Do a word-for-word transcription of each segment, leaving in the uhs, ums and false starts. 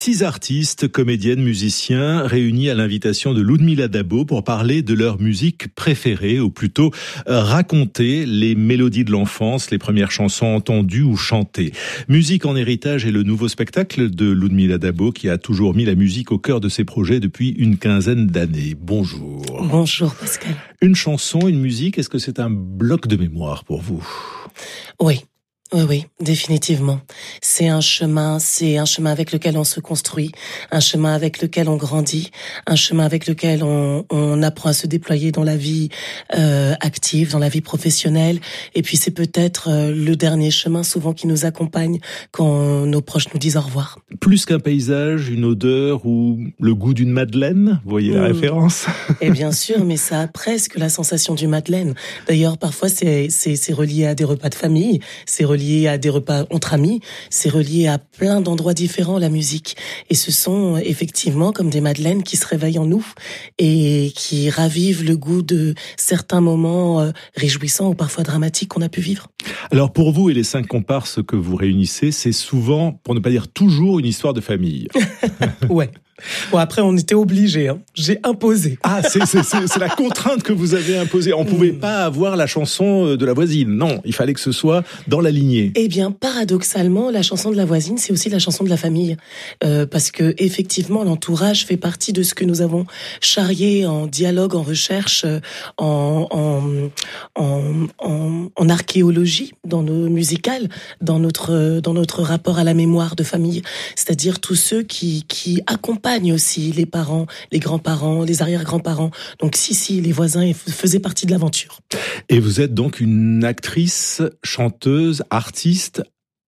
Six artistes, comédiennes, musiciens, réunis à l'invitation de Ludmilla Dabo pour parler de leur musique préférée, ou plutôt euh, raconter les mélodies de l'enfance, les premières chansons entendues ou chantées. Musique en héritage est le nouveau spectacle de Ludmilla Dabo qui a toujours mis la musique au cœur de ses projets depuis une quinzaine d'années. Bonjour. Bonjour Pascal. Une chanson, une musique, est-ce que c'est un bloc de mémoire pour vous ? Oui. Oui, oui, définitivement. C'est un chemin, c'est un chemin avec lequel on se construit, un chemin avec lequel on grandit, un chemin avec lequel on, on apprend à se déployer dans la vie euh, active, dans la vie professionnelle. Et puis c'est peut-être euh, le dernier chemin souvent qui nous accompagne quand nos proches nous disent au revoir. Plus qu'un paysage, une odeur ou le goût d'une madeleine, vous voyez la mmh. référence ? Et bien sûr, mais ça a presque la sensation du madeleine. D'ailleurs, parfois c'est, c'est, c'est relié à des repas de famille, c'est relié relié à des repas entre amis, c'est relié à plein d'endroits différents, la musique. Et ce sont effectivement comme des madeleines qui se réveillent en nous et qui ravivent le goût de certains moments réjouissants ou parfois dramatiques qu'on a pu vivre. Alors pour vous et les cinq comparses que vous réunissez, c'est souvent, pour ne pas dire toujours, une histoire de famille. Ouais. Bon, après, on était obligés, hein. J'ai imposé. Ah, c'est, c'est, c'est, c'est la contrainte que vous avez imposée. On pouvait mmh. pas avoir la chanson de la voisine. Non, il fallait que ce soit dans la lignée. Eh bien, paradoxalement, la chanson de la voisine, c'est aussi la chanson de la famille. Euh, parce que, effectivement, l'entourage fait partie de ce que nous avons charrié en dialogue, en recherche, en, en, en, en, en archéologie, dans nos musicales, dans notre, dans notre rapport à la mémoire de famille. C'est-à-dire tous ceux qui, qui accompagnent aussi les parents, les grands-parents, les arrière-grands-parents. Donc si, si, les voisins faisaient partie de l'aventure. Et vous êtes donc une actrice, chanteuse, artiste,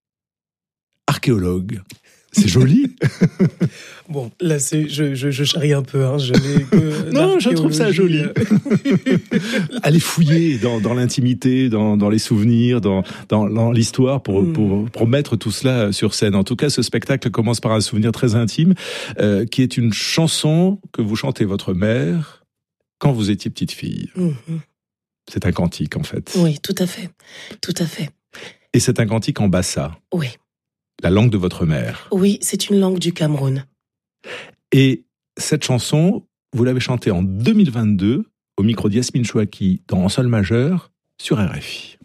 archéologue. C'est joli. Bon, là, c'est, je, je, je charrie un peu. Hein, je n'ai que non, je trouve ça joli. Allez fouiller dans, dans l'intimité, dans, dans les souvenirs, dans, dans, dans l'histoire pour, mm. pour, pour mettre tout cela sur scène. En tout cas, ce spectacle commence par un souvenir très intime, euh, qui est une chanson que vous chantez votre mère quand vous étiez petite fille. Mm-hmm. C'est un cantique, en fait. Oui, tout à fait. Tout à fait. Et c'est un cantique en bassa. Oui. La langue de votre mère. Oui, c'est une langue du Cameroun. Et cette chanson, vous l'avez chantée en deux mille vingt-deux au micro d'Yasmine Chouaki dans En sol majeur sur R F I.